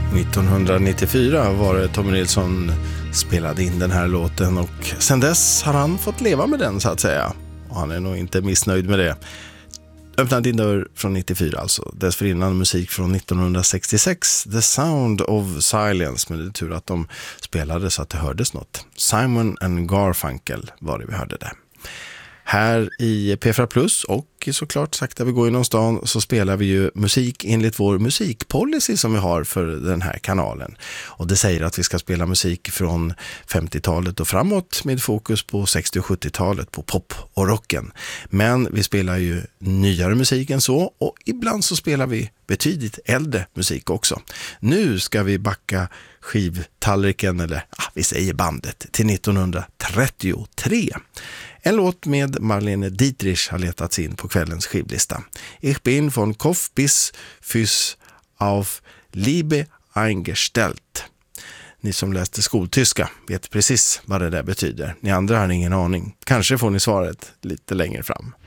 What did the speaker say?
1994 var det Tommy Nilsson spelade in den här låten och sen dess har han fått leva med den så att säga. Och han är nog inte missnöjd med det. Öppnade din dörr från 94 alltså. Dessförinnan musik från 1966, The Sound of Silence. Men det är tur att de spelade så att det hördes något. Simon and Garfunkel var det vi hörde där. Här i P4 Plus och såklart sakta vi går genom stan så spelar vi ju musik enligt vår musikpolicy som vi har för den här kanalen. Och det säger att vi ska spela musik från 50-talet och framåt med fokus på 60- och 70-talet på pop och rocken. Men vi spelar ju nyare musik än så och ibland så spelar vi betydligt äldre musik också. Nu ska vi backa skivtallriken eller vi säger bandet till 1933. En låt med Marlene Dietrich har letats in på kvällens skivlista. Ich bin von Kopf bis Füß auf Liebe eingestellt. Ni som läste skoltyska vet precis vad det där betyder. Ni andra har ingen aning. Kanske får ni svaret lite längre fram.